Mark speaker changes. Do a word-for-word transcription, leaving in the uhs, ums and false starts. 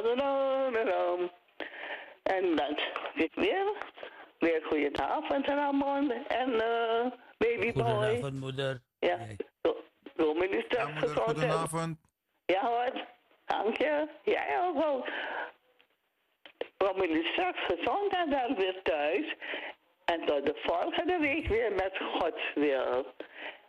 Speaker 1: En dan ik weer. Weer goedenavond, Ramon en uh, babyboy.
Speaker 2: Goedenavond, moeder.
Speaker 1: Ja, Dominee is straks
Speaker 3: Ja, moeder,
Speaker 1: gezond.
Speaker 3: goedenavond.
Speaker 1: Ja hoor, dank je. Jij ook wel. Dominee is straks gezond en dan weer thuis. En tot de volgende week weer met Gods wil.